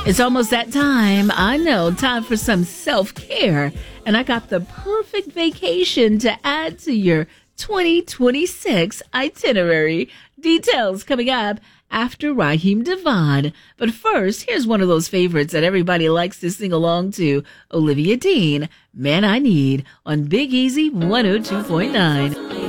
It's almost that time. I know, time for some self-care. And I got the perfect vacation to add to your 2026 itinerary. Details coming up after Raheem Devon. But first, here's one of those favorites that everybody likes to sing along to. Olivia Dean, Man I Need, on Big Easy 102.9.